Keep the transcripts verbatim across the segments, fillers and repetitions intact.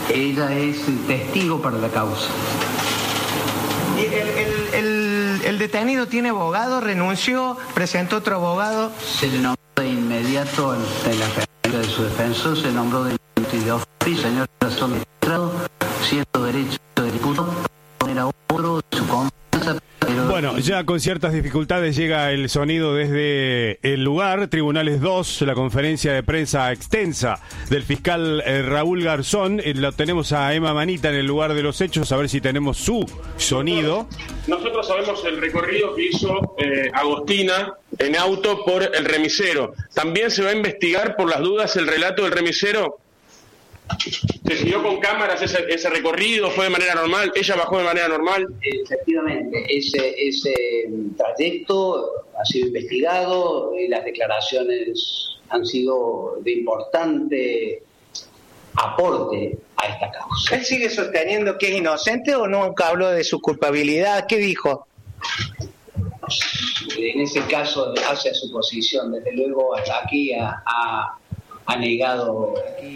Ella es testigo para la causa. ¿Y el, el, el, el detenido tiene abogado? ¿Renunció? ¿Presentó otro abogado? Se le nombró de inmediato en la carrera de su defensor, se nombró de inmediato de oficio, señor Razón Magistrado, siendo derecho de diputado, poner a otro de su confianza. Pero... Bueno, ya con ciertas dificultades llega el sonido desde el lugar. Tribunales dos, la conferencia de prensa extensa del fiscal eh, Raúl Garzón. Eh, lo tenemos a Emma Manita en el lugar de los hechos, a ver si tenemos su sonido. Nosotros sabemos el recorrido que hizo eh, Agostina en auto por el remisero. También se va a investigar por las dudas el relato del remisero. ¿Se siguió con cámaras ese, ese recorrido? ¿Fue de manera normal? ¿Ella bajó de manera normal? Efectivamente, ese, ese trayecto ha sido investigado y las declaraciones han sido de importante aporte a esta causa. ¿Él sigue sosteniendo que es inocente o nunca habló de su culpabilidad? ¿Qué dijo? En ese caso hace su posición, desde luego hasta aquí ha, ha, ha negado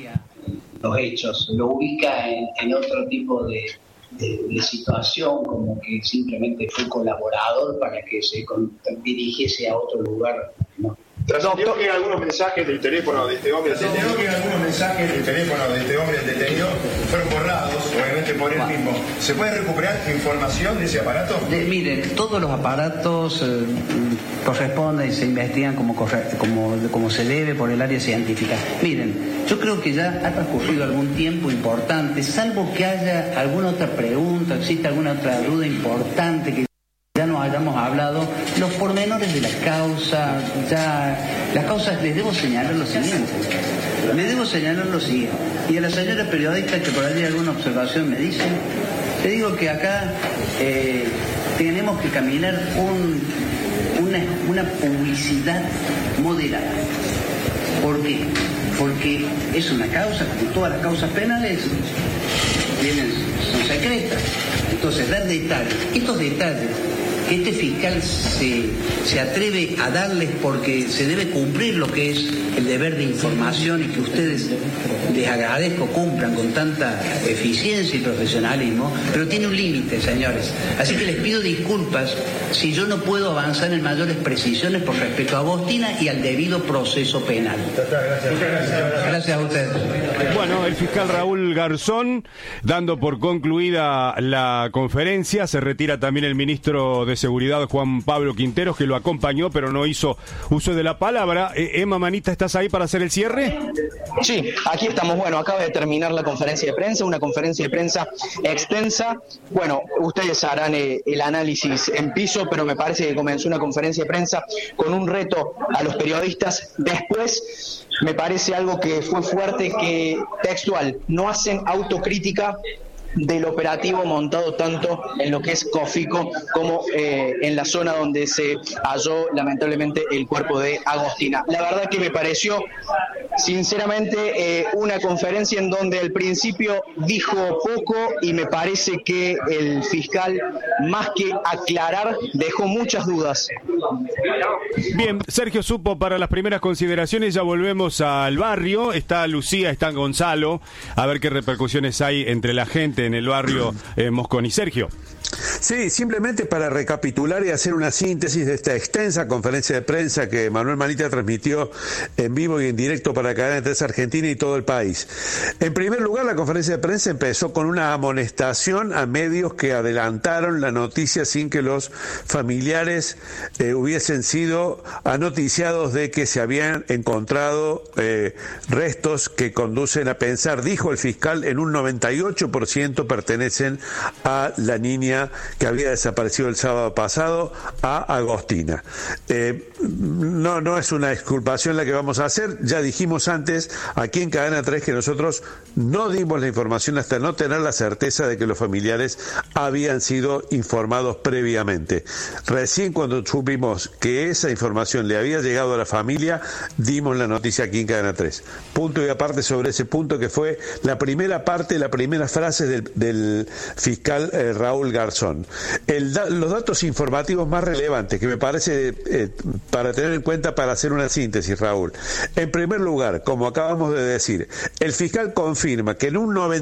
los hechos, lo ubica en, en otro tipo de, de, de situación, como que simplemente fue colaborador para que se con, dirigiese a otro lugar, ¿no? Trascendió que algunos mensajes del teléfono de este hombre Trascendió que algunos mensajes del teléfono de este hombre detenido fueron borrados, obviamente por él mismo. ¿Se puede recuperar información de ese aparato? De, miren, todos los aparatos eh, corresponden y se investigan como, corre, como, como se debe por el área científica. Miren, yo creo que ya ha transcurrido algún tiempo importante, salvo que haya alguna otra pregunta, existe alguna otra duda importante que ya no hayamos hablado, los pormenores de la causa, ya las causas, les debo señalar lo siguiente, les debo señalar lo siguiente, y a la señora periodista que por ahí alguna observación me dice, le digo que acá eh, tenemos que caminar un, una, una publicidad moderada. ¿Por qué? Porque es una causa, como todas las causas penales, vienen, son secretas. Entonces, dar detalles, estos detalles que este fiscal se, se atreve a darles porque se debe cumplir lo que es el deber de información y que ustedes, les agradezco, cumplan con tanta eficiencia y profesionalismo, pero tiene un límite, señores. Así que les pido disculpas si yo no puedo avanzar en mayores precisiones por respecto a Agostina y al debido proceso penal. Gracias, gracias a ustedes. Bueno, el fiscal Raúl Garzón, dando por concluida la conferencia, se retira también el ministro de Seguridad, Juan Pablo Quinteros, que lo acompañó, pero no hizo uso de la palabra. Eh, Emma Manita, ¿estás ahí para hacer el cierre? Sí, aquí estamos. Bueno, acaba de terminar la conferencia de prensa, una conferencia de prensa extensa. Bueno, ustedes harán eh, el análisis en piso, pero me parece que comenzó una conferencia de prensa con un reto a los periodistas. Después, me parece algo que fue fuerte, que textual, no hacen autocrítica del operativo montado tanto en lo que es Cofico como eh, en la zona donde se halló lamentablemente el cuerpo de Agostina. La verdad que me pareció sinceramente eh, una conferencia en donde al principio dijo poco y me parece que el fiscal, más que aclarar, dejó muchas dudas. Bien, Sergio Supo, para las primeras consideraciones ya volvemos al barrio. Está Lucía, está Gonzalo, a ver qué repercusiones hay entre la gente en el barrio eh, Mosconi. Sergio. Sí, simplemente para recapitular y hacer una síntesis de esta extensa conferencia de prensa que Manuel Manita transmitió en vivo y en directo para Cadena tres Argentina y todo el país. En primer lugar, la conferencia de prensa empezó con una amonestación a medios que adelantaron la noticia sin que los familiares eh, hubiesen sido anoticiados de que se habían encontrado eh, restos que conducen a pensar, dijo el fiscal, en un noventa y ocho por ciento pertenecen a la niña que había desaparecido el sábado pasado, a Agostina. Eh, no, no es una exculpación la que vamos a hacer. Ya dijimos antes aquí en Cadena tres que nosotros no dimos la información hasta no tener la certeza de que los familiares habían sido informados previamente. Recién cuando supimos que esa información le había llegado a la familia, dimos la noticia aquí en Cadena tres. Punto y aparte sobre ese punto, que fue la primera parte, la primera frase del, del fiscal eh, Raúl Garzón. El, los datos informativos más relevantes que me parece eh, para tener en cuenta para hacer una síntesis, Raúl. En primer lugar, como acabamos de decir, el fiscal confirma que en un noventa